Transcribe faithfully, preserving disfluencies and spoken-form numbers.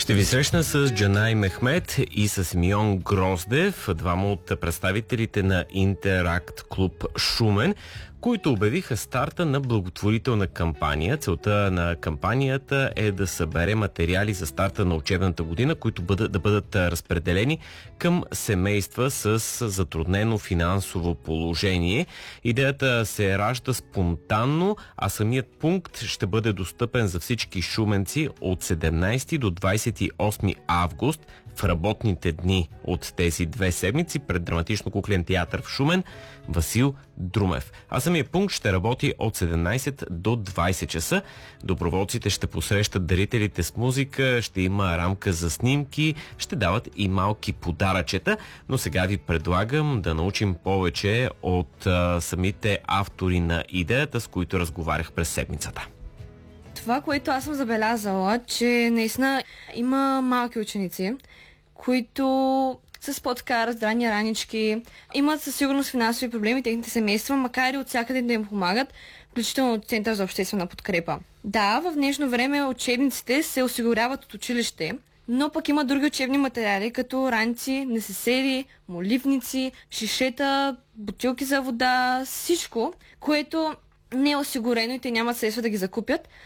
Ще ви срещна с Джанай Мехмед и с Симеон Гроздев, двама от представителите на Интеракт клуб Шумен, които обявиха старта на благотворителна кампания. Целта на кампанията е да събере материали за старта на учебната година, които бъдат, да бъдат разпределени към семейства с затруднено финансово положение. Идеята се ражда спонтанно, а самият пункт ще бъде достъпен за всички шуменци от седемнайсети до двайсет и осми август в работните дни от тези две седмици пред Драматично-куклен театър в Шумен Васил Друмев. А самият пункт ще работи от седемнайсет до двайсет часа. Доброволците ще посрещат дарителите с музика, ще има рамка за снимки, ще дават и малки подаръчета, но сега ви предлагам да научим повече от а, самите автори на идеята, с които разговарях през седмицата. Това, което аз съм забелязала, че наистина има малки ученици, които с по-така раздрани ранички, имат със сигурност финансови проблеми, техните семейства, макар и от всякъде да им помагат, включително от Център за обществена подкрепа. Да, в днешно време учебниците се осигуряват от училище, но пък има други учебни материали, като ранци, несесери, моливници, шишета, бутилки за вода, всичко, което не е осигурено и те нямат средства да ги закупят.